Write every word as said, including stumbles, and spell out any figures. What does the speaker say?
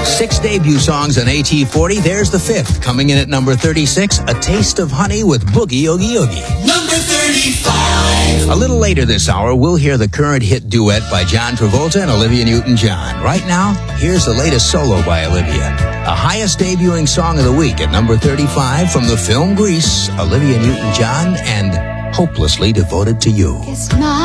Six debut songs on A T forty. There's the fifth. Coming in at number thirty-six, A Taste of Honey with Boogie Oogie Oogie. Number thirty-five. A little later this hour, we'll hear the current hit duet by John Travolta and Olivia Newton-John. Right now, here's the latest solo by Olivia. The highest debuting song of the week at number thirty-five from the film Grease, Olivia Newton-John and Hopelessly Devoted to You. It's not